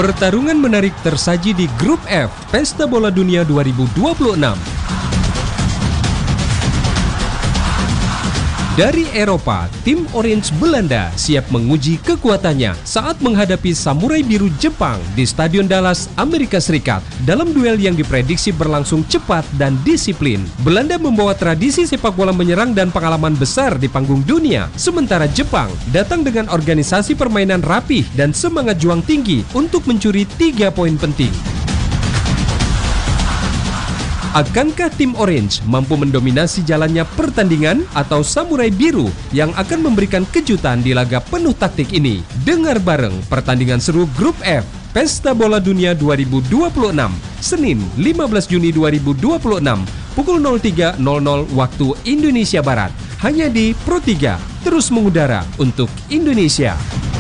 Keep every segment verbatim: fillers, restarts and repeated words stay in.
Pertarungan menarik tersaji di Grup F Pesta Bola Dunia dua ribu dua puluh enam. Dari Eropa, tim Orange Belanda siap menguji kekuatannya saat menghadapi Samurai Biru Jepang di Stadion Dallas, Amerika Serikat. Dalam duel yang diprediksi berlangsung cepat dan disiplin, Belanda membawa tradisi sepak bola menyerang dan pengalaman besar di panggung dunia. Sementara Jepang datang dengan organisasi permainan rapih dan semangat juang tinggi untuk mencuri tiga poin penting. Akankah tim Orange mampu mendominasi jalannya pertandingan atau Samurai Biru yang akan memberikan kejutan di laga penuh taktik ini? Dengar bareng pertandingan seru Grup F Pesta Bola Dunia dua ribu dua puluh enam, Senin lima belas Juni dua ribu dua puluh enam, pukul nol tiga nol nol waktu Indonesia Barat. Hanya di Pro tiga, terus mengudara untuk Indonesia.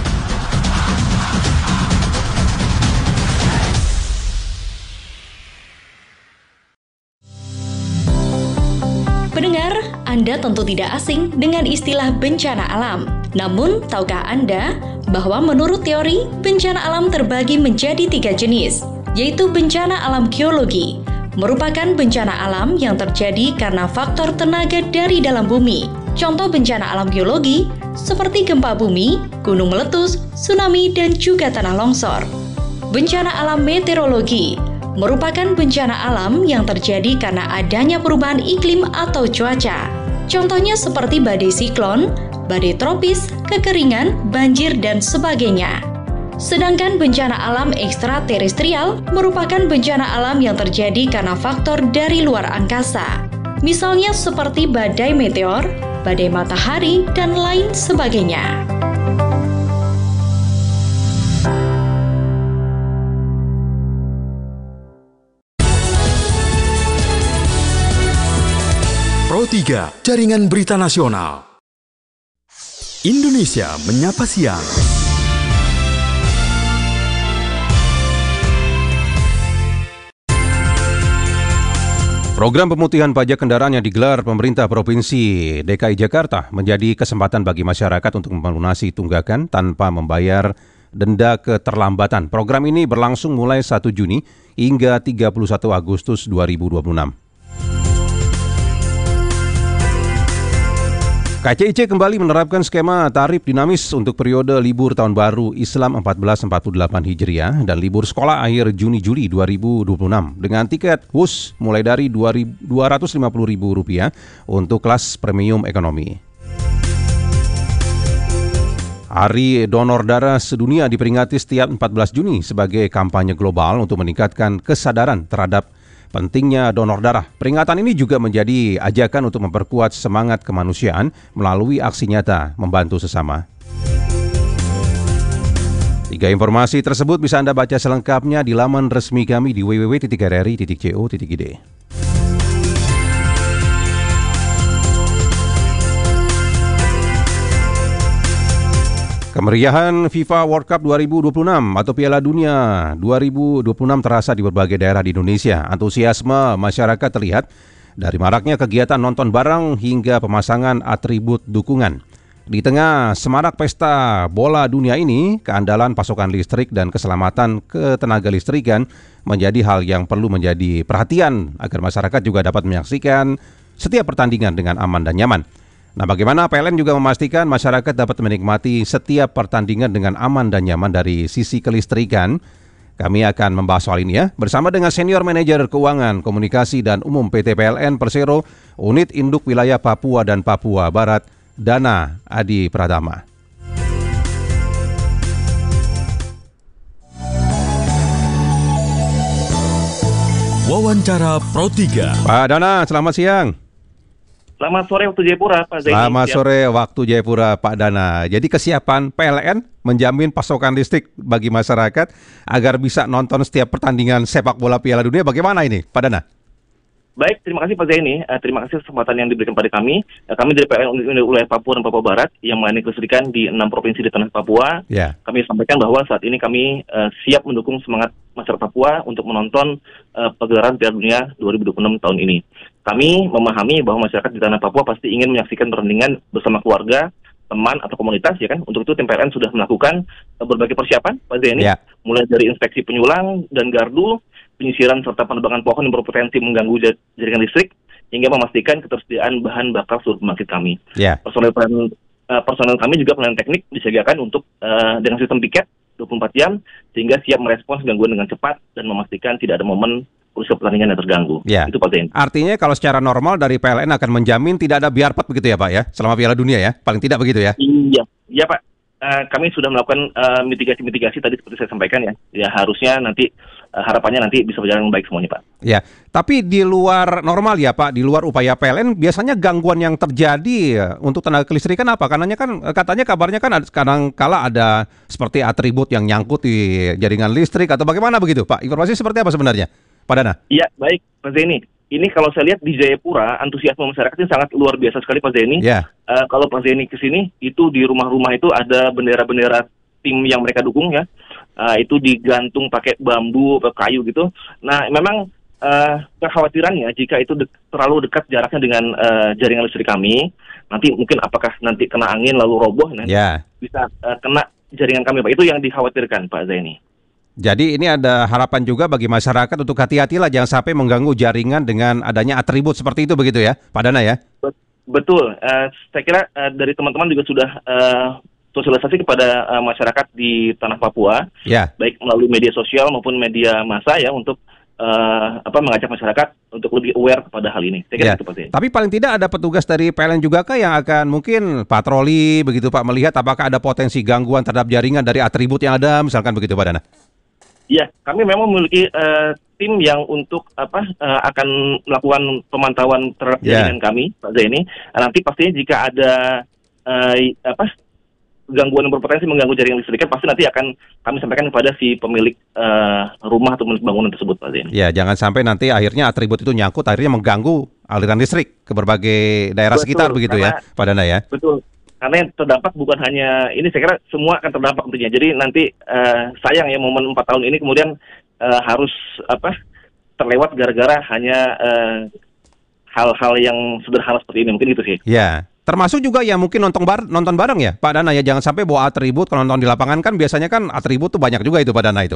Pendengar, Anda tentu tidak asing dengan istilah bencana alam. Namun, tahukah Anda bahwa menurut teori, bencana alam terbagi menjadi tiga jenis, yaitu bencana alam geologi, merupakan bencana alam yang terjadi karena faktor tenaga dari dalam bumi. Contoh bencana alam geologi seperti gempa bumi, gunung meletus, tsunami, dan juga tanah longsor. Bencana alam meteorologi merupakan bencana alam yang terjadi karena adanya perubahan iklim atau cuaca. Contohnya seperti badai siklon, badai tropis, kekeringan, banjir, dan sebagainya. Sedangkan bencana alam ekstraterestrial merupakan bencana alam yang terjadi karena faktor dari luar angkasa. Misalnya seperti badai meteor, badai matahari, dan lain sebagainya. Pro tiga, Jaringan Berita Nasional. Indonesia Menyapa Siang. Program pemutihan pajak kendaraan yang digelar pemerintah Provinsi D K I Jakarta menjadi kesempatan bagi masyarakat untuk melunasi tunggakan tanpa membayar denda keterlambatan. Program ini berlangsung mulai satu Juni hingga tiga puluh satu Agustus dua ribu dua puluh enam. K C I C kembali menerapkan skema tarif dinamis untuk periode libur Tahun Baru Islam seribu empat ratus empat puluh delapan Hijriah dan libur sekolah akhir Juni-Juli dua ribu dua puluh enam dengan tiket khusus mulai dari dua ratus lima puluh ribu rupiah untuk kelas premium ekonomi. Hari Donor Darah Sedunia diperingati setiap empat belas Juni sebagai kampanye global untuk meningkatkan kesadaran terhadap pentingnya donor darah. Peringatan ini juga menjadi ajakan untuk memperkuat semangat kemanusiaan melalui aksi nyata membantu sesama. Tiga informasi tersebut bisa Anda baca selengkapnya di laman resmi kami di w w w titik r r i titik co titik i d. Kemeriahan FIFA World Cup dua ribu dua puluh enam atau Piala Dunia dua ribu dua puluh enam terasa di berbagai daerah di Indonesia. Antusiasme masyarakat terlihat dari maraknya kegiatan nonton bareng hingga pemasangan atribut dukungan. Di tengah semarak pesta bola dunia ini, keandalan pasokan listrik dan keselamatan ketenaga listrikan menjadi hal yang perlu menjadi perhatian agar masyarakat juga dapat menyaksikan setiap pertandingan dengan aman dan nyaman. Nah, bagaimana P L N juga memastikan masyarakat dapat menikmati setiap pertandingan dengan aman dan nyaman dari sisi kelistrikan? Kami akan membahas soal ini ya, bersama dengan Senior Manajer Keuangan, Komunikasi dan Umum P T P L N Persero, Unit Induk Wilayah Papua dan Papua Barat, Dana Adi Pratama. Wawancara Pro tiga. Pak Dana, selamat siang. Selamat sore waktu Jayapura, Pak Zaini. Selamat Siap. sore waktu Jayapura, Pak Dana. Jadi kesiapan P L N menjamin pasokan listrik bagi masyarakat agar bisa nonton setiap pertandingan sepak bola Piala Dunia. Bagaimana ini, Pak Dana? Baik, terima kasih Pak Zaini. Uh, terima kasih kesempatan yang diberikan pada kami. Uh, kami dari P L N Unit Wilayah Papua dan Papua Barat yang melayani kelistrikan di enam provinsi di tanah Papua. Ya. Kami sampaikan bahwa saat ini kami uh, siap mendukung semangat masyarakat Papua untuk menonton uh, pagelaran Piala Dunia dua ribu dua puluh enam tahun ini. Kami memahami bahwa masyarakat di tanah Papua pasti ingin menyaksikan pertandingan bersama keluarga, teman atau komunitas, ya kan. Untuk itu tim P L N sudah melakukan uh, berbagai persiapan, Pak Zaini, Ya. mulai dari inspeksi penyulang dan gardu, penyisiran serta penebangan pohon yang berpotensi mengganggu jaringan listrik, hingga memastikan ketersediaan bahan bakar seluruh pembangkit kami. Yeah. Personel uh, personel kami juga pelayanan teknik disiagakan untuk uh, dengan sistem piket dua puluh empat jam, sehingga siap merespons gangguan dengan cepat dan memastikan tidak ada momen usaha pertandingan yang terganggu. Ya. Itu Pak Zain. Artinya kalau secara normal dari P L N akan menjamin tidak ada biarpet begitu ya Pak ya, selama Piala Dunia ya, paling tidak begitu ya? Iya, iya Pak. Uh, kami sudah melakukan uh, mitigasi-mitigasi tadi seperti saya sampaikan ya. Ya harusnya nanti uh, harapannya nanti bisa berjalan dengan baik semuanya Pak. Ya, tapi di luar normal ya Pak, di luar upaya P L N biasanya gangguan yang terjadi untuk tenaga kelistrikan apa? Karenanya kan katanya kabarnya kan kadang kala ada seperti atribut yang nyangkut di jaringan listrik atau bagaimana begitu Pak? Informasi seperti apa sebenarnya Pak Dana? Iya, baik Pak Zaini. Ini kalau saya lihat di Jayapura, antusiasme masyarakat ini sangat luar biasa sekali Pak Zaini. Ya. Uh, kalau Pak Zaini ke sini, itu di rumah-rumah itu ada bendera-bendera tim yang mereka dukung ya. Uh, itu digantung pakai bambu atau kayu gitu. Nah, memang uh, kekhawatirannya jika itu de- terlalu dekat jaraknya dengan uh, jaringan listrik kami, nanti mungkin apakah nanti kena angin lalu roboh, nanti Ya. bisa uh, kena jaringan kami Pak. Itu yang dikhawatirkan Pak Zaini. Jadi ini ada harapan juga bagi masyarakat untuk hati-hatilah jangan sampai mengganggu jaringan dengan adanya atribut seperti itu begitu ya, Pak Dana ya? Betul, uh, saya kira uh, dari teman-teman juga sudah uh, sosialisasi kepada uh, masyarakat di tanah Papua, Ya. baik melalui media sosial maupun media massa ya untuk uh, apa mengajak masyarakat untuk lebih aware kepada hal ini. Saya kira Ya. itu Pak Zain. Tapi paling tidak ada petugas dari P L N juga kah yang akan mungkin patroli begitu Pak, melihat apakah ada potensi gangguan terhadap jaringan dari atribut yang ada, misalkan begitu Pak Dana? Iya, kami memang memiliki uh, tim yang untuk apa uh, akan melakukan pemantauan terhadap Ya. jaringan kami, Pak Zaini. Nanti pastinya jika ada uh, apa gangguan yang berpotensi mengganggu jaringan listrik, pasti nanti akan kami sampaikan kepada si pemilik uh, rumah atau pemilik bangunan tersebut, Pak Zaini. Ya, jangan sampai nanti akhirnya atribut itu nyangkut, akhirnya mengganggu aliran listrik ke berbagai daerah Betul, sekitar begitu karena, ya, Pak Dana ya? Betul. Karena yang terdampak bukan hanya ini, saya kira semua akan terdampak tentunya. Jadi nanti uh, sayang ya momen empat tahun ini kemudian uh, harus apa terlewat gara-gara hanya uh, hal-hal yang sederhana seperti ini, mungkin gitu sih. Ya, termasuk juga yang mungkin nonton bar nonton bareng ya, Pak Dana ya, jangan sampai bawa atribut kalau nonton di lapangan kan biasanya kan atribut tuh banyak juga itu Pak Dana itu.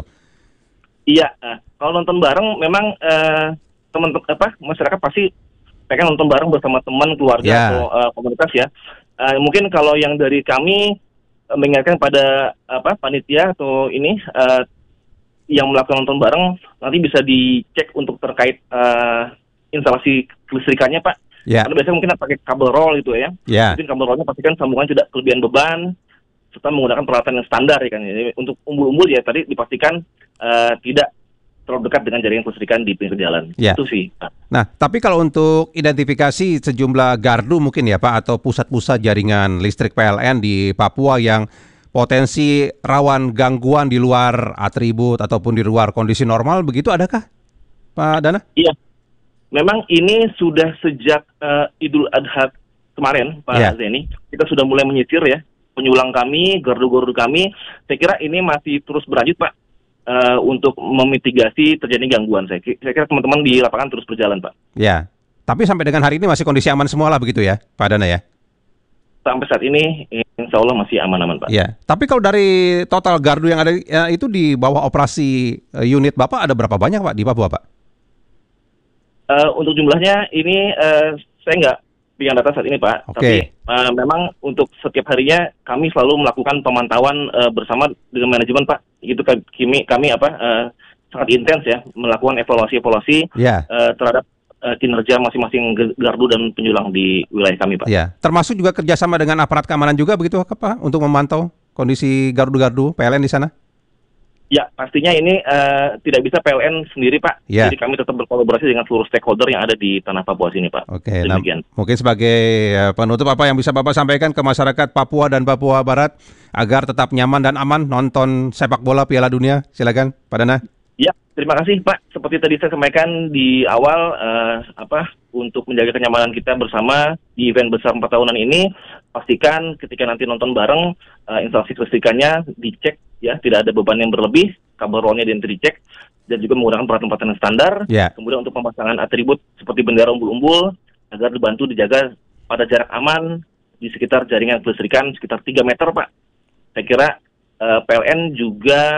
Iya, uh, kalau nonton bareng memang uh, teman-teman apa masyarakat pasti pengen nonton bareng bersama teman, keluarga Ya. atau uh, komunitas ya. Uh, mungkin kalau yang dari kami uh, mengingatkan pada apa panitia atau ini uh, yang melakukan nonton bareng nanti bisa dicek untuk terkait uh, instalasi kelistrikannya Pak. Ya. Karena biasanya mungkin pakai kabel roll itu ya. Ya. Mungkin kabel rollnya pastikan sambungan tidak kelebihan beban serta menggunakan peralatan yang standar ya kan. Jadi untuk umbul-umbul ya tadi dipastikan uh, tidak terlalu dekat dengan jaringan kelistrikan di pinggir jalan. Ya. Itu sih Pak. Nah, tapi kalau untuk identifikasi sejumlah gardu mungkin ya Pak, atau pusat-pusat jaringan listrik P L N di Papua yang potensi rawan gangguan di luar atribut ataupun di luar kondisi normal, begitu adakah Pak Dana? Iya, memang ini sudah sejak uh, Idul Adha kemarin Pak Ya. Zaini, kita sudah mulai menyisir ya penyulang kami, gardu-gardu kami. Saya kira ini masih terus berlanjut Pak. Uh, untuk memitigasi terjadi gangguan. Saya, saya kira teman-teman di lapangan terus berjalan, Pak. Ya, tapi sampai dengan hari ini masih kondisi aman semua lah begitu ya, Pak Dana ya? Sampai saat ini, insya Allah masih aman-aman, Pak. Ya, tapi kalau dari total gardu yang ada ya, itu di bawah operasi uh, unit Bapak ada berapa banyak Pak di Papua Pak? Uh, untuk jumlahnya ini uh, saya nggak pegang data saat ini Pak, Oke. tapi uh, memang untuk setiap harinya kami selalu melakukan pemantauan uh, bersama dengan manajemen Pak. Itu kami kami apa uh, sangat intens ya melakukan evaluasi-evaluasi Ya. uh, terhadap uh, kinerja masing-masing gardu dan penyulang di wilayah kami Pak. Ya, termasuk juga kerjasama dengan aparat keamanan juga begitu Pak untuk memantau kondisi gardu-gardu P L N di sana? Ya, pastinya ini uh, tidak bisa P L N sendiri Pak. Ya. Jadi kami tetap berkolaborasi dengan seluruh stakeholder yang ada di tanah Papua sini Pak. Oke, nah, Demikian. mungkin sebagai uh, penutup apa yang bisa Bapak sampaikan ke masyarakat Papua dan Papua Barat agar tetap nyaman dan aman nonton sepak bola Piala Dunia? Silakan, Pak Dana. Ya, terima kasih Pak. Seperti tadi saya sampaikan di awal, uh, apa untuk menjaga kenyamanan kita bersama di event besar empat tahunan ini, pastikan ketika nanti nonton bareng, uh, instalasi kelistrikannya dicek ya, tidak ada beban yang berlebih, kabel rollnya dan dicek, dan juga menggunakan peralatan-peralatan yang standar. Ya. Kemudian untuk pemasangan atribut seperti bendera umbul-umbul agar dibantu dijaga pada jarak aman di sekitar jaringan kelistrikan sekitar tiga meter Pak. Saya kira uh, P L N juga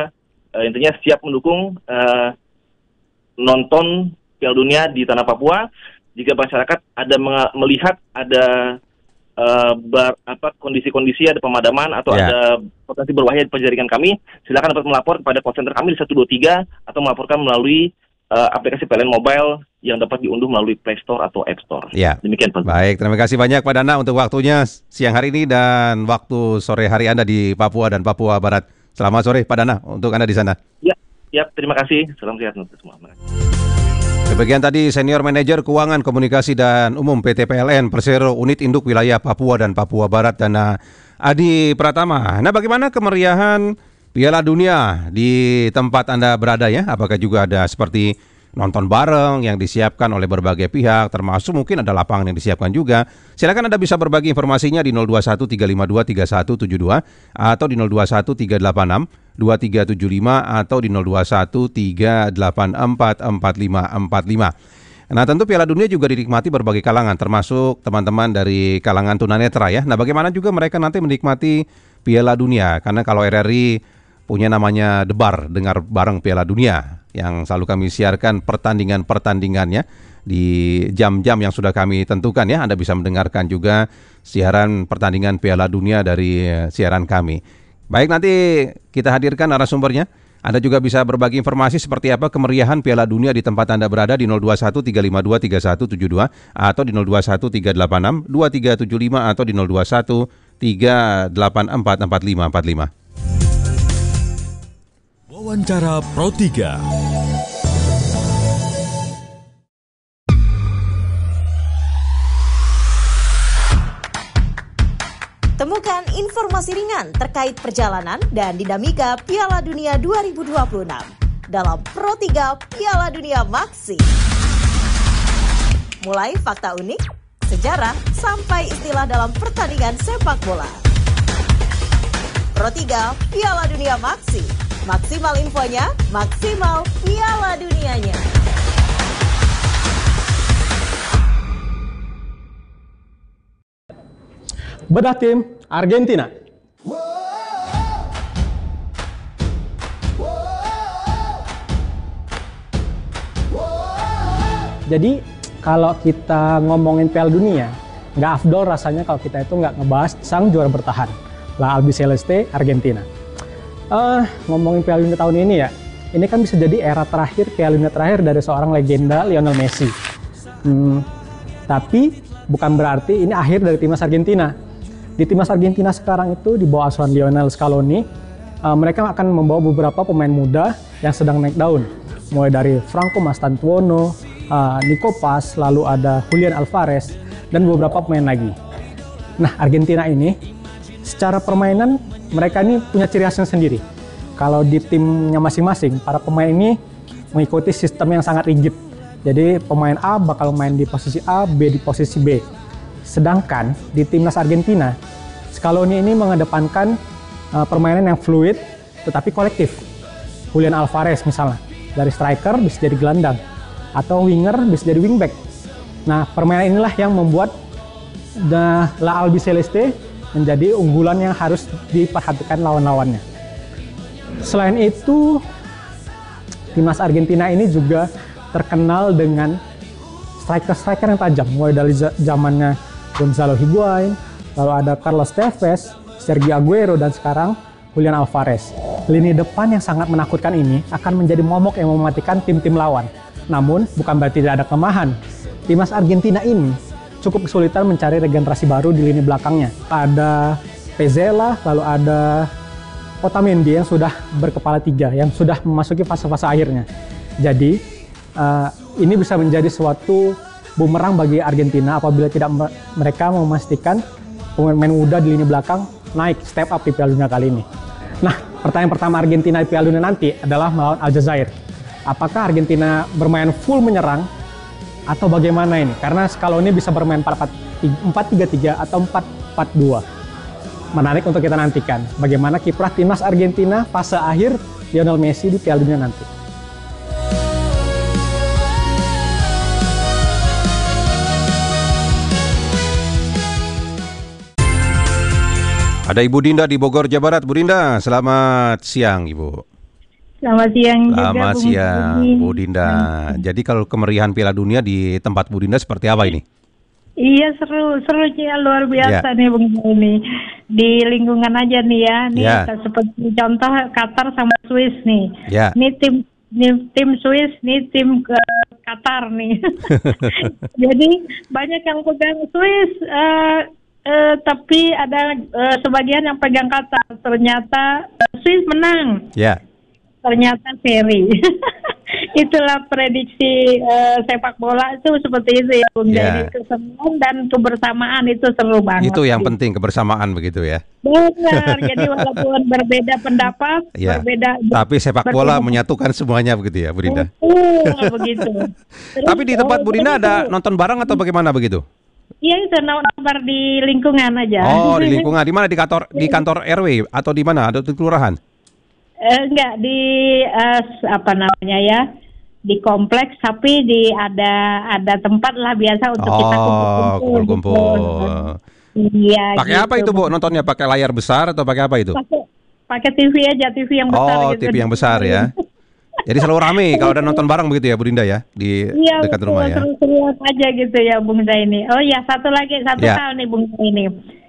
uh, intinya siap mendukung uh, nonton Piala Dunia di tanah Papua. Jika masyarakat ada meng- melihat ada uh, bar, apa kondisi-kondisi, ada pemadaman atau yeah. ada potensi berbahaya di penjaringan kami, silakan dapat melapor kepada call center kami di satu dua tiga atau melaporkan melalui uh, aplikasi P L N Mobile yang dapat diunduh melalui Play Store atau App Store. Ya. Demikian Pak. Baik, terima kasih banyak Pak Dana untuk waktunya siang hari ini dan waktu sore hari Anda di Papua dan Papua Barat. Selamat sore Pak Dana untuk Anda di sana. Ya, ya terima kasih. Salam sehat untuk semua. Bagian tadi Senior Manajer Keuangan Komunikasi dan Umum P T P L N Persero Unit Induk Wilayah Papua dan Papua Barat Dana Adi Pratama. Nah, bagaimana kemeriahan Piala Dunia di tempat Anda berada ya? Apakah juga ada seperti nonton bareng yang disiapkan oleh berbagai pihak, termasuk mungkin ada lapangan yang disiapkan juga? Silakan Anda bisa berbagi informasinya di nol dua satu tiga lima dua tiga satu tujuh dua atau di nol dua satu tiga delapan enam dua tiga tujuh lima atau di nol dua satu tiga delapan empat empat lima empat lima. Nah, tentu Piala Dunia juga dinikmati berbagai kalangan, termasuk teman-teman dari kalangan tunanetra ya. Nah, bagaimana juga mereka nanti menikmati Piala Dunia? Karena kalau R R I punya namanya Debar, dengar bareng Piala Dunia, yang selalu kami siarkan pertandingan-pertandingannya di jam-jam yang sudah kami tentukan ya. Anda bisa mendengarkan juga siaran pertandingan Piala Dunia dari siaran kami. Baik, nanti kita hadirkan narasumbernya. Anda juga bisa berbagi informasi seperti apa kemeriahan Piala Dunia di tempat Anda berada di nol dua satu tiga lima dua tiga satu tujuh dua atau di nol dua satu tiga delapan enam dua tiga tujuh lima atau di nol dua satu tiga delapan empat empat lima empat lima. Wawancara Pro tiga. Temukan informasi ringan terkait perjalanan dan dinamika Piala Dunia dua ribu dua puluh enam dalam Pro tiga Piala Dunia Maxi. Mulai fakta unik, sejarah, sampai istilah dalam pertandingan sepak bola. Pro tiga Piala Dunia Maxi. Maksimal infonya, maksimal Piala Dunianya. Bedah tim Argentina. Jadi kalau kita ngomongin Piala Dunia, nggak afdol rasanya kalau kita itu nggak ngebahas sang juara bertahan, La Albiceleste Argentina. Uh, ngomongin Piala Dunia tahun ini ya, ini kan bisa jadi era terakhir, Piala Dunia terakhir dari seorang legenda Lionel Messi. Hmm, tapi bukan berarti ini akhir dari timnas Argentina. Di timnas Argentina sekarang itu di bawah asuhan Lionel Scaloni, uh, mereka akan membawa beberapa pemain muda yang sedang naik daun. Mulai dari Franco Mastantuono, uh, Nico Paz, lalu ada Julian Alvarez, dan beberapa pemain lagi. Nah, Argentina ini secara permainan mereka ini punya ciri khasnya sendiri. Kalau di timnya masing-masing, para pemain ini mengikuti sistem yang sangat rigid. Jadi pemain A bakal main di posisi A, B di posisi B. Sedangkan di timnas Argentina, Scaloni ini mengedepankan uh, permainan yang fluid tetapi kolektif. Julian Alvarez misalnya, dari striker bisa jadi gelandang, atau winger bisa jadi wingback. Nah, permainan inilah yang membuat The La Albiceleste menjadi unggulan yang harus diperhatikan lawan-lawannya. Selain itu, timnas Argentina ini juga terkenal dengan striker-striker yang tajam, mulai dari zamannya Gonzalo Higuain, lalu ada Carlos Tevez, Sergio Aguero, dan sekarang Julian Alvarez. Lini depan yang sangat menakutkan ini akan menjadi momok yang mematikan tim-tim lawan. Namun, bukan berarti tidak ada kelemahan. Timnas Argentina ini cukup kesulitan mencari regenerasi baru di lini belakangnya. Ada Pezzella, lalu ada Otamendi yang sudah berkepala tiga, yang sudah memasuki fase-fase akhirnya. Jadi, uh, ini bisa menjadi suatu bumerang bagi Argentina apabila tidak mereka memastikan pemain muda di lini belakang naik step up di Piala Dunia kali ini. Nah, pertanyaan pertama Argentina di Piala Dunia nanti adalah melawan Aljazair. Apakah Argentina bermain full menyerang atau bagaimana ini? Karena Scaloni bisa bermain empat tiga tiga atau empat empat dua. Menarik untuk kita nantikan bagaimana kiprah timnas Argentina fase akhir Lionel Messi di Piala Dunia nanti. Ada Ibu Dinda di Bogor, Jawa Barat. Bu Dinda, selamat siang Ibu. Selamat siang juga, Selamat Bung siang, Budi. Bu Dinda. Jadi kalau kemeriahan Piala Dunia di tempat Bu Dinda seperti apa ini? Iya seru, seru ya luar biasa Ya. nih Bung ini. Di lingkungan aja nih ya, nih Ya. seperti contoh Qatar sama Swiss nih. Ya. Ini tim nih, tim Swiss, nih tim ke Qatar nih. Jadi banyak yang pegang Swiss, eh, eh, tapi ada eh, sebagian yang pegang Qatar. Ternyata Swiss menang. Ya. Ternyata seri. Itulah prediksi uh, sepak bola itu seperti itu ya Bung. Ya. Jadi kesenangan dan kebersamaan itu seru banget. Itu yang gitu. penting, kebersamaan begitu ya. Benar. Jadi walaupun berbeda pendapat, Ya. berbeda. Tapi sepak bola berbeda- menyatukan semuanya begitu ya, Bu Dinda. Betul, begitu. Terus, Tapi di tempat oh, Bu Dinda ada itu- nonton bareng atau bagaimana begitu? Iya itu nomor di lingkungan aja. Oh, di lingkungan, di mana, di kantor di kantor R W atau di mana? Ada di kelurahan? Eh, enggak di eh, apa namanya ya, di kompleks, tapi di ada ada tempat lah biasa untuk kita Oh, kumpul-kumpul. kumpul-kumpul. gitu. Iya. Pakai gitu, apa itu, Bu? Nontonnya pakai layar besar atau pakai apa itu? Pakai pakai T V aja, T V yang besar. Oh, gitu. T V yang besar ya. Jadi selalu rame kalau ada nonton bareng begitu ya, Bu Dinda ya, di Iya, dekat betul, rumah ya. seru-seruan aja gitu ya Bung Zaini. Oh ya, satu lagi, satu Ya. hal nih Bung Zaini.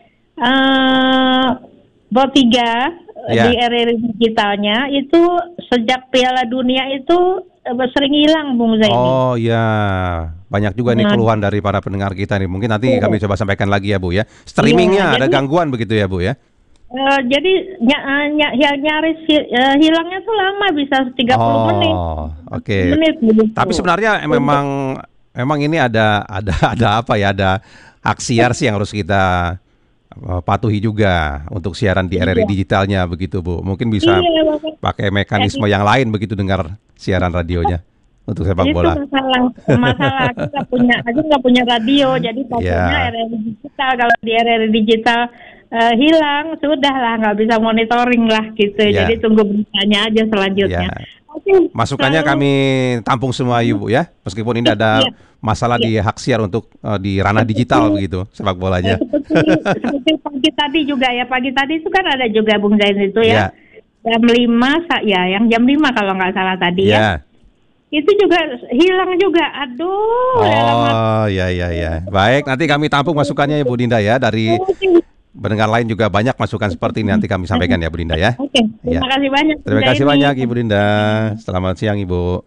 Eh, Bot tiga Ya. di R R I digitalnya itu sejak Piala Dunia itu eh, sering hilang Bung Zaini. Oh iya, banyak juga nih Nah. keluhan dari para pendengar kita nih. Mungkin nanti Iya. kami coba sampaikan lagi ya, Bu ya. Streamingnya Iya, ada jadi- gangguan begitu ya, Bu ya. Eh, jadi ny ny ya, nyaris hi- eh, hilangnya tuh lama, bisa tiga puluh menit. Oh, oke. Menit begitu. Tapi sebenarnya memang memang ini ada ada ada apa ya? Ada hak siar sih yang harus kita uh, patuhi juga untuk siaran di R R I Iya. digitalnya begitu, Bu. Mungkin bisa Iya, Bapak. pakai mekanisme yang lain begitu dengar siaran radionya untuk sepak Itu bola. masalah, masalah aku nggak punya, aku nggak punya radio, jadi pakainya Iya. R R I digital. Kalau di R R I digital eh, hilang, sudah lah nggak bisa monitoring lah gitu. Iya. Jadi tunggu beritanya aja selanjutnya. Iya. Oke, Masukannya selalu- kami tampung semua Ibu ya. Meskipun ini ada Iya. masalah di hak siar untuk uh, di ranah digital begitu sepak bolanya. seperti, seperti pagi tadi juga ya, pagi tadi itu kan ada juga Bung Zain itu Iya. ya. Jam lima, sa- ya, yang jam lima kalau nggak salah tadi ya. Iya. Itu juga hilang juga. Aduh. dalam hati. Oh, ya ya ya. Baik, nanti kami tampung masukannya ya Bu Dinda ya, dari pendengar lain juga banyak masukan seperti ini, nanti kami sampaikan ya Bu Dinda ya. Oke, terima Ya. kasih banyak. Terima Bung kasih Zaini. banyak Ibu Dinda. Selamat siang Ibu.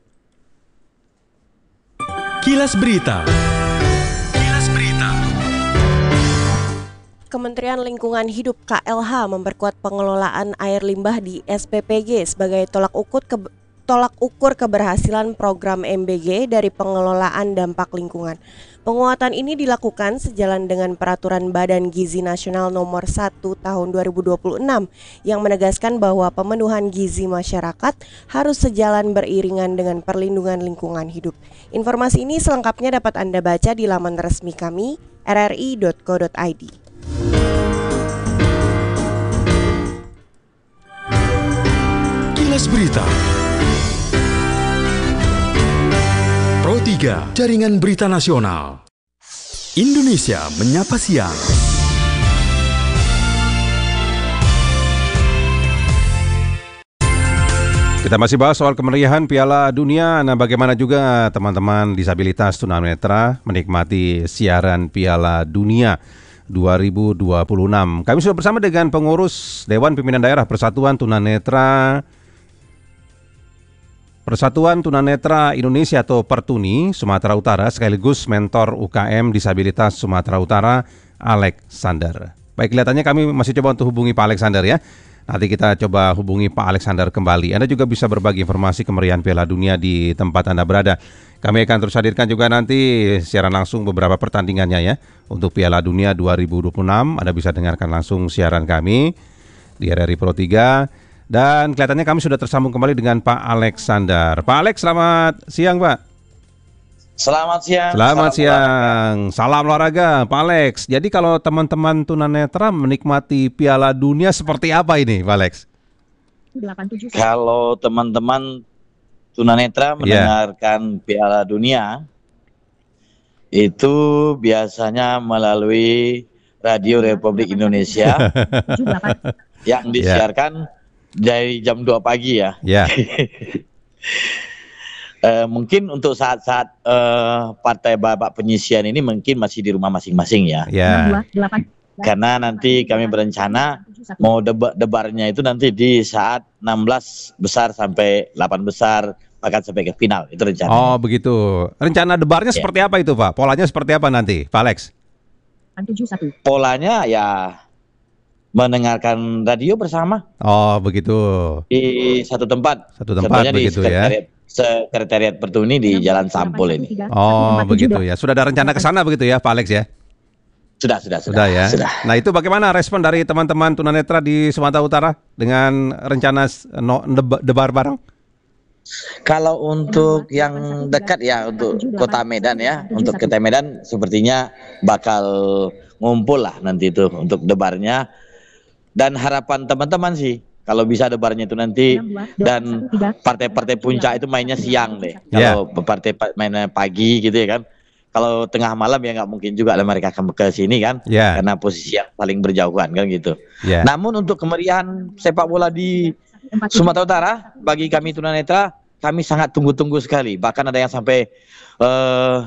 Kilas Berita. Kilas Berita. Kementerian Lingkungan Hidup K L H memperkuat pengelolaan air limbah di S P P G sebagai tolak ukur ke tolak ukur keberhasilan program M B G dari pengelolaan dampak lingkungan. Penguatan ini dilakukan sejalan dengan Peraturan Badan Gizi Nasional Nomor satu Tahun dua ribu dua puluh enam yang menegaskan bahwa pemenuhan gizi masyarakat harus sejalan beriringan dengan perlindungan lingkungan hidup. Informasi ini selengkapnya dapat Anda baca di laman resmi kami r r i dot co dot i d. Kilas Berita. Pro tiga, Jaringan Berita Nasional. Indonesia Menyapa Siang. Kita masih bahas soal kemeriahan Piala Dunia. Nah, bagaimana juga teman-teman disabilitas tunanetra menikmati siaran Piala Dunia dua ribu dua puluh enam. Kami sudah bersama dengan pengurus Dewan Pimpinan Daerah Persatuan Tunanetra Persatuan Tunanetra Indonesia atau Pertuni Sumatera Utara, sekaligus mentor U K M Disabilitas Sumatera Utara, Alexander. Baik, kelihatannya kami masih coba untuk hubungi Pak Alexander ya. Nanti kita coba hubungi Pak Alexander kembali. Anda juga bisa berbagi informasi kemeriahan Piala Dunia di tempat Anda berada. Kami akan terus hadirkan juga nanti siaran langsung beberapa pertandingannya ya. Untuk Piala Dunia dua ribu dua puluh enam, Anda bisa dengarkan langsung siaran kami di R R I Pro tiga. Dan kelihatannya kami sudah tersambung kembali dengan Pak Alexander. Pak Alex, selamat siang Pak. Selamat siang. Selamat Salam siang. Salam olahraga, Pak Alex. Jadi kalau teman-teman tunanetra menikmati Piala Dunia seperti apa ini, Pak Alex? Kalau teman-teman tunanetra mendengarkan Piala Dunia, itu biasanya melalui Radio Republik Indonesia yang disiarkan dari jam dua pagi ya. Ya. Uh, mungkin untuk saat-saat uh, partai babak penyisian ini mungkin masih di rumah masing-masing ya. Ya. Karena nanti kami berencana mau debar debarnya itu nanti di saat enam belas besar sampai delapan besar, bahkan sampai ke final. Itu rencana. Oh begitu. Rencana debarnya Ya. seperti apa itu Pak? Polanya seperti apa nanti Pak Alex? Polanya ya mendengarkan radio bersama. Oh begitu. Di satu tempat. Satu tempat Contohnya begitu di ya. Sekretariat Pertuni di Jalan Sampul ini. Oh begitu ya. Sudah ada rencana ke sana begitu ya Pak Alex ya? Sudah, sudah, sudah. Sudah ya. Sudah. Nah itu bagaimana respon dari teman-teman tunanetra di Sumatera Utara dengan rencana no, debar bareng? Kalau untuk yang dekat ya untuk Kota Medan ya, untuk Kota Medan sepertinya bakal ngumpul lah nanti itu untuk debarnya. Dan harapan teman-teman sih kalau bisa debarnya itu nanti dan partai-partai puncak itu mainnya siang deh. Kalau yeah. partai mainnya pagi gitu ya kan. Kalau tengah malam ya nggak mungkin juga lah mereka akan ke sini kan. Yeah. Karena posisi yang paling berjauhan kan gitu. Yeah. Namun untuk kemeriahan sepak bola di Sumatera Utara bagi kami tunanetra kami sangat tunggu-tunggu sekali. Bahkan ada yang sampai uh,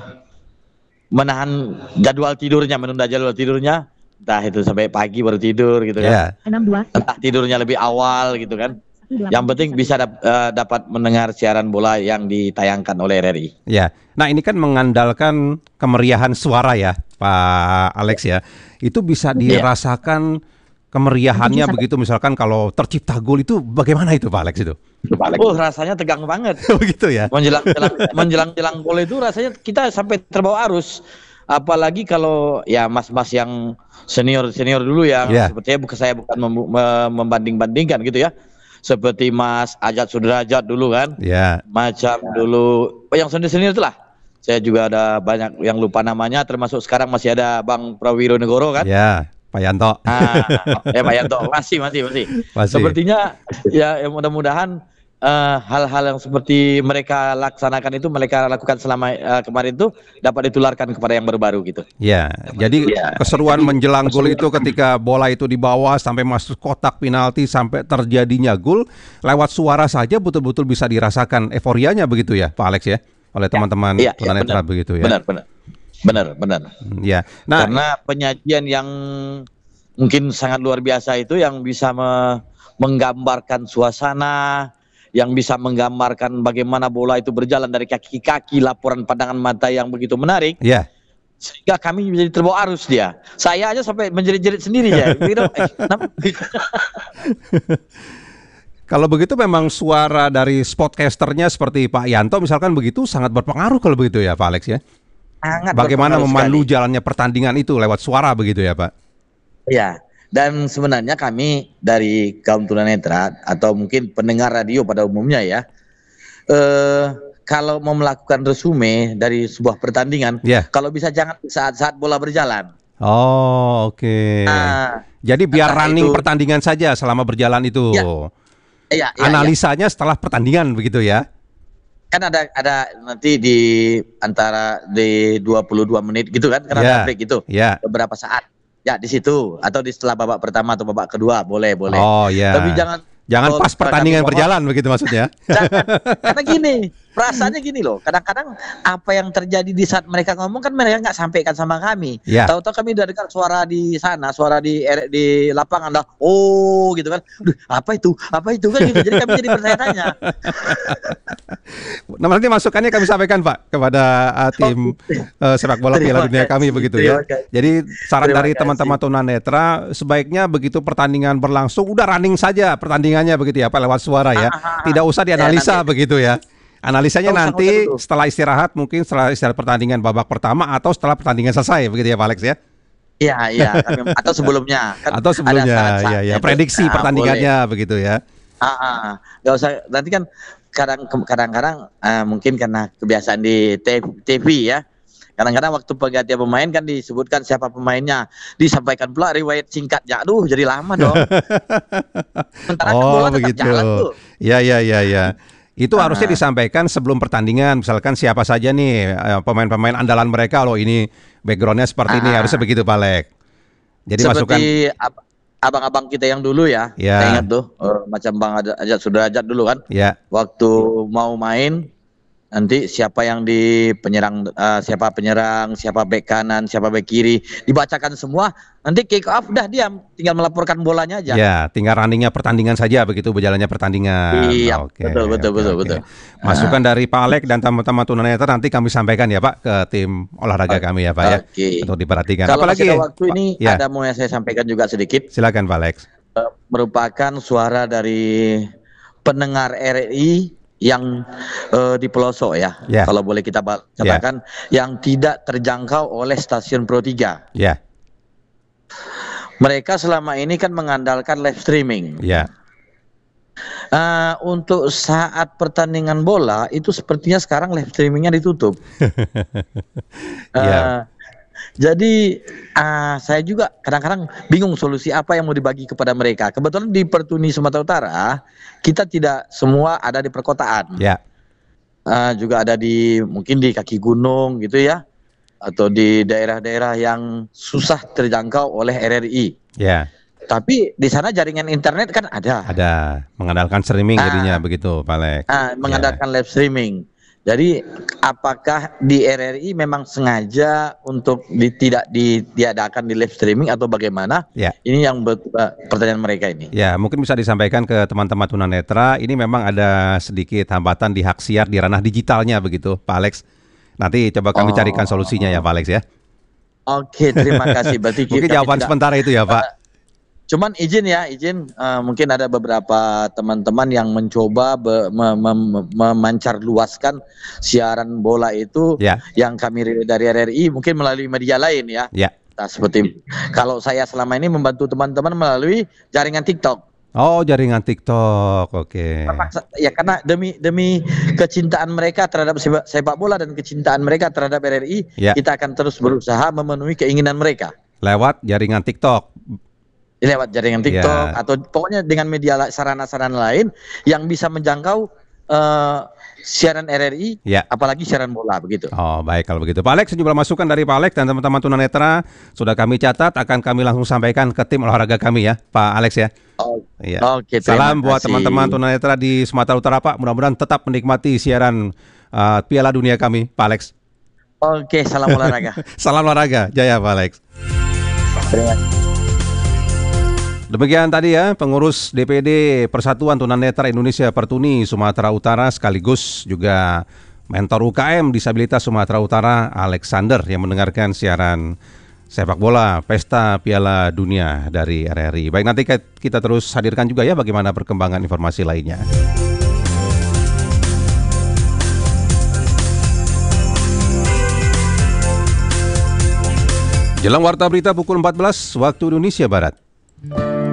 menahan jadwal tidurnya, menunda jadwal tidurnya. Entah itu sampai pagi baru tidur gitu kan. Yeah. Entah tidurnya lebih awal gitu kan. Yang penting bisa dap, uh, dapat mendengar siaran bola yang ditayangkan oleh R R I. Ya. Nah, ini kan mengandalkan kemeriahan suara ya, Pak Alex ya. Itu bisa dirasakan kemeriahannya begitu misalkan kalau tercipta gol itu bagaimana itu Pak Alex itu? Oh, rasanya tegang banget. Begitu ya. Menjelang-jelang menjelang-jelang gol itu rasanya kita sampai terbawa arus. Apalagi kalau ya mas-mas yang senior-senior dulu yang yeah. sepertinya bukan saya bukan mem membanding-bandingkan gitu ya. Seperti Mas Ajat Sudrajat dulu kan. Yeah. Macam dulu yang senior-senior itulah. Saya juga ada banyak yang lupa namanya, termasuk sekarang masih ada Bang Prawiro Negoro kan. Ya, yeah. Pak Yanto. Ah, ya Pak Yanto masih masih masih. masih. Sepertinya ya, ya mudah-mudahan hal-hal uh, yang seperti mereka laksanakan itu mereka lakukan selama uh, kemarin itu dapat ditularkan kepada yang baru-baru gitu. Ya, jadi ya. Keseruan menjelang gol itu ketika bola itu di bawah sampai masuk kotak penalti sampai terjadinya gol lewat suara saja betul-betul bisa dirasakan euforianya begitu ya, Pak Alex ya, oleh teman-teman ya, ya, tunanetra ya, begitu ya. Benar, benar, benar, benar. Ya, nah karena penyajian yang mungkin sangat luar biasa itu yang bisa me menggambarkan suasana, yang bisa menggambarkan bagaimana bola itu berjalan dari kaki ke kaki, laporan pandangan mata yang begitu menarik. Iya. Yeah. Sehingga kami menjadi terbawa arus dia. Saya aja sampai menjerit-jerit sendiri ya. Kalau begitu memang suara dari sportcasternya seperti Pak Yanto misalkan begitu sangat berpengaruh kalau begitu ya Pak Alex ya. Sangat bagaimana memandu sekali. Jalannya pertandingan itu lewat suara begitu ya Pak. Iya. Dan sebenarnya kami dari kaum tunanetra atau mungkin pendengar radio pada umumnya ya, eh, kalau mau melakukan resume dari sebuah pertandingan, yeah. kalau bisa jangan saat-saat bola berjalan. Oh oke. Okay. Nah, jadi biar running itu, pertandingan saja selama berjalan itu. Ya, ya, ya, analisanya ya. setelah pertandingan begitu ya. Kan ada ada nanti di antara di dua puluh dua menit gitu kan, karena yeah. ada break gitu, yeah. beberapa saat. Ya di situ atau di setelah babak pertama atau babak kedua boleh boleh. Oh iya. Tapi jangan jangan pas pertandingan berjalan begitu maksudnya. Jangan. Karena gini, perasaannya gini loh. Kadang-kadang apa yang terjadi di saat mereka ngomong kan mereka nggak sampaikan sama kami. Ya. Tahu-tahu kami udah dengar suara di sana, suara di di lapangan dah. Oh gitu kan. Duh, apa itu? Apa itu kan gitu. Jadi kami jadi bertanya-tanya. Nah, nanti masukannya kami sampaikan Pak kepada uh, tim uh, sepak bola Piala Dunia kami begitu ya. Jadi saran dari teman-teman tunanetra sebaiknya begitu pertandingan berlangsung udah running saja pertandingannya begitu ya Pak lewat suara ya. Tidak usah dianalisa ya, begitu ya. Analisanya oh, nanti setelah istirahat mungkin setelah istirahat pertandingan babak pertama atau setelah pertandingan selesai begitu ya Pak Alex ya. Iya iya atau sebelumnya kan atau sebelumnya ya ya prediksi nah, pertandingannya boleh. Begitu ya. Ah, ah, nggak usah nanti kan kadang kadang-kadang uh, mungkin karena kebiasaan di T V ya. Kadang-kadang waktu pergantian pemain kan disebutkan siapa pemainnya, disampaikan pula riwayat singkatnya. Aduh, jadi lama dong. Sementara oh, bola tetap begitu. Jalan tuh. Ya, ya, ya, ya. Itu ah. harusnya disampaikan sebelum pertandingan. Misalkan siapa saja nih pemain-pemain andalan mereka. Loh ini backgroundnya seperti ah. ini. Harusnya begitu Pak Lek. Jadi seperti masukan. Ap abang-abang kita yang dulu ya. Ya. Saya ingat tuh, uh, macam Bang Ajat Sudrajat dulu kan. Ya. Waktu mau main, nanti siapa yang di penyerang, uh, siapa penyerang, siapa bek kanan, siapa bek kiri, dibacakan semua. Nanti kick off dah diam, tinggal melaporkan bolanya aja. Ya, tinggal runningnya pertandingan saja begitu berjalannya pertandingan. Iya, Oke, betul betul oke, betul oke. betul. Masukan dari Pak Alex dan teman-teman tunanetra nanti kami sampaikan ya Pak ke tim olahraga kami ya Pak ya. Oke. Untuk diperhatikan. Kalau Apalagi masih ada waktu ini ya. ada mau yang saya sampaikan juga sedikit. Silakan Pak Alex. Uh, merupakan suara dari pendengar R R I yang uh, di pelosok ya, Ya. kalau boleh kita ba- katakan yang tidak terjangkau oleh stasiun Pro tiga. Ya, Mereka selama ini kan mengandalkan live streaming. ya, Uh, untuk saat pertandingan bola itu sepertinya sekarang live streamingnya ditutup. Uh, ya, Jadi uh, saya juga kadang-kadang bingung solusi apa yang mau dibagi kepada mereka. Kebetulan di Pertuni Sumatera Utara kita tidak semua ada di perkotaan. ya, Uh, juga ada di mungkin di kaki gunung gitu ya, atau di daerah-daerah yang susah terjangkau oleh R R I. ya. Tapi di sana jaringan internet kan ada. Ada mengandalkan streaming Ah. jadinya begitu Pak Alex. Uh, mengandalkan live streaming. Jadi apakah di R R I memang sengaja untuk di, tidak ditiadakan di live streaming atau bagaimana? Ya. Ini yang ber- pertanyaan mereka ini. Ya, mungkin bisa disampaikan ke teman-teman tunanetra. Ini memang ada sedikit hambatan di hak siar di ranah digitalnya begitu, Pak Alex. Nanti coba kami Oh. carikan solusinya ya, Pak Alex ya. Oke, terima kasih. Berarti Mungkin kami jawaban tidak- sementara itu ya, Pak. Cuman izin ya, izin uh, mungkin ada beberapa teman-teman yang mencoba be, me, me, me- memancar luaskan siaran bola itu Ya. yang kami rilis dari R R I mungkin melalui media lain ya. Ya. Nah, seperti kalau saya selama ini membantu teman-teman melalui jaringan TikTok. Oh, jaringan TikTok. Oke. Terpaksa- Ya karena demi demi kecintaan mereka terhadap sepak, sepak bola dan kecintaan mereka terhadap R R I, Ya. kita akan terus berusaha memenuhi keinginan mereka. Lewat jaringan TikTok. Lewat jaringan TikTok Ya. atau pokoknya dengan media la- sarana-sarana lain yang bisa menjangkau eh, siaran R R I, Ya. apalagi siaran bola begitu. Oh, baik kalau begitu. Pak Alex, sejumlah masukan dari Pak Alex dan teman-teman tunanetra sudah kami catat, akan kami langsung sampaikan ke tim olahraga kami ya, Pak Alex ya. Oh, Iya. Oke, terima Salam buat kasih. teman-teman tunanetra di Sumatera Utara, Pak. Mudah-mudahan tetap menikmati siaran uh, Piala Dunia kami, Pak Alex. Oke, salam olahraga. Salam olahraga, jaya Pak Alex. Terima kasih. Demikian tadi ya pengurus D P D Persatuan Tunanetra Indonesia Pertuni Sumatera Utara sekaligus juga mentor U K M Disabilitas Sumatera Utara Alexander yang mendengarkan siaran sepak bola Pesta Piala Dunia dari R R I. Baik, nanti kita terus hadirkan juga ya bagaimana perkembangan informasi lainnya. Jelang warta berita pukul empat belas waktu Indonesia Barat.